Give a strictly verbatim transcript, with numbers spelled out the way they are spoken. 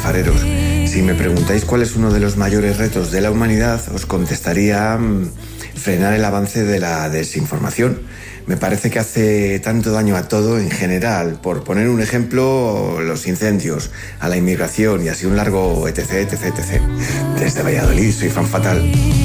chafareros. Si me preguntáis cuál es uno de los mayores retos de la humanidad, os contestaría mmm, frenar el avance de la desinformación. Me parece que hace tanto daño a todo en general. Por poner un ejemplo, los incendios, a la inmigración y así un largo etc, etc, etc. Desde Valladolid, soy Fan Fatal.